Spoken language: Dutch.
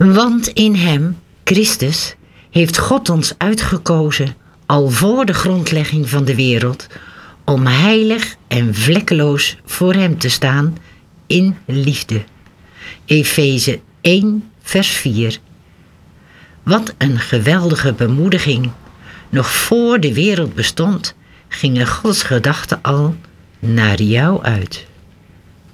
Want in hem, Christus, heeft God ons uitgekozen al voor de grondlegging van de wereld om heilig en vlekkeloos voor hem te staan in liefde. Efeze 1 vers 4. Wat een geweldige bemoediging. Nog voor de wereld bestond, gingen Gods gedachten al naar jou uit.